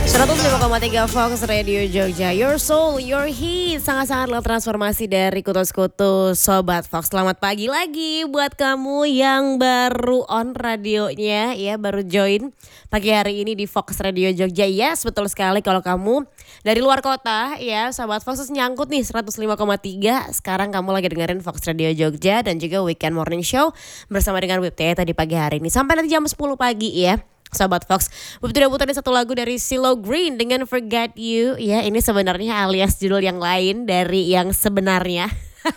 105,3 Fox Radio Jogja, your soul, your hit. Sangat-sangatlah transformasi dari kutus-kutus Sobat Fox. Selamat pagi lagi buat kamu yang baru on radionya ya, baru join pagi hari ini di Fox Radio Jogja. Yes, betul sekali kalau kamu dari luar kota ya, Sobat Fox terus nyangkut nih 105,3. Sekarang kamu lagi dengerin Fox Radio Jogja dan juga Weekend Morning Show bersama dengan Wipte tadi pagi hari ini. Sampai nanti jam 10 pagi ya. Sobat Fox, Wipte udah puterin satu lagu dari CeeLo Green dengan Forget You. Ya, ini sebenarnya alias judul yang lain dari yang sebenarnya.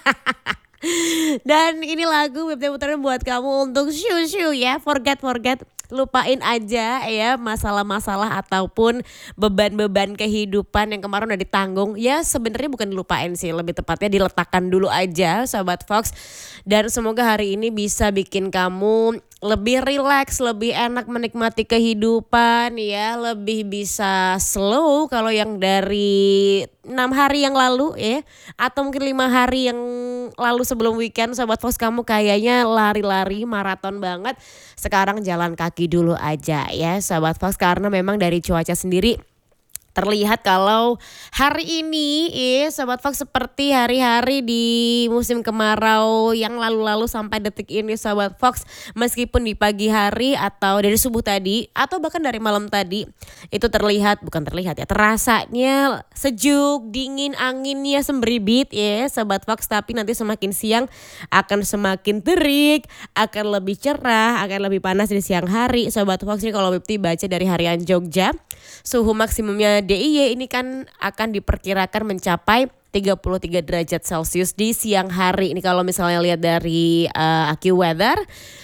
Dan ini lagu Wipte puterin buat kamu untuk shoo ya, forget. Lupain aja ya masalah-masalah ataupun beban-beban kehidupan yang kemarin udah ditanggung. Ya sebenarnya bukan dilupain sih, lebih tepatnya diletakkan dulu aja Sobat Fox. Dan semoga hari ini bisa bikin kamu lebih rileks, lebih enak menikmati kehidupan ya, lebih bisa slow kalau yang dari 6 hari yang lalu ya, atau mungkin 5 hari yang lalu sebelum weekend Sobat Fox kamu kayaknya lari-lari maraton banget. Sekarang jalan kaki dulu aja ya Sobat Fox, karena memang dari cuaca sendiri terlihat kalau hari ini Sobat Fox seperti hari-hari di musim kemarau yang lalu-lalu sampai detik ini Sobat Fox. Meskipun di pagi hari atau dari subuh tadi atau bahkan dari malam tadi itu terasanya sejuk, dingin, anginnya sembribit ya Sobat Fox. Tapi nanti semakin siang akan semakin terik, akan lebih cerah, akan lebih panas di siang hari Sobat Fox. Ini kalau Wipti baca dari harian Jogja, suhu maksimumnya DIY ini kan akan diperkirakan mencapai 33 derajat Celcius di siang hari. Ini kalau misalnya lihat dari AccuWeather,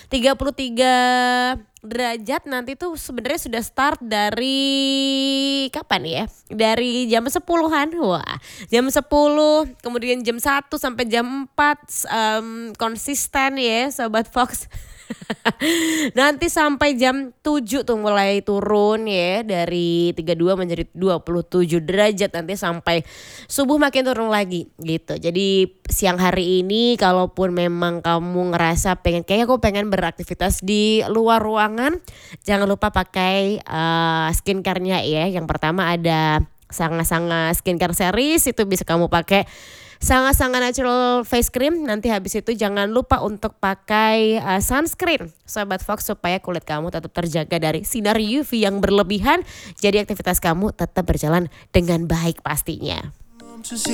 33 derajat nanti tuh sebenarnya sudah start dari kapan ya? Dari jam 10-an. Wah, jam 10, kemudian jam 1 sampai jam 4 konsisten ya Sobat Fox. Nanti sampai jam 7 tuh mulai turun ya, dari 32 menjadi 27 derajat, nanti sampai subuh makin turun lagi gitu. Jadi siang hari ini kalaupun memang kamu ngerasa kayaknya aku pengen beraktivitas di luar ruangan, jangan lupa pakai skincare-nya ya. Yang pertama ada Sanga Skincare Series, itu bisa kamu pakai Sanga Natural Face Cream. Nanti habis itu jangan lupa untuk pakai sunscreen Sobat Fox, supaya kulit kamu tetap terjaga dari sinar UV yang berlebihan. Jadi aktivitas kamu tetap berjalan dengan baik pastinya.